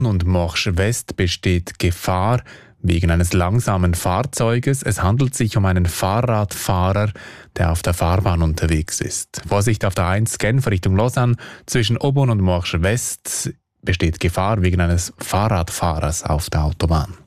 und Morsch West besteht Gefahr wegen eines langsamen Fahrzeuges. Es handelt sich um einen Fahrradfahrer, der auf der Fahrbahn unterwegs ist. Vorsicht auf der 1 Genf Richtung Lausanne. Zwischen Obon und Morsch West besteht Gefahr wegen eines Fahrradfahrers auf der Autobahn.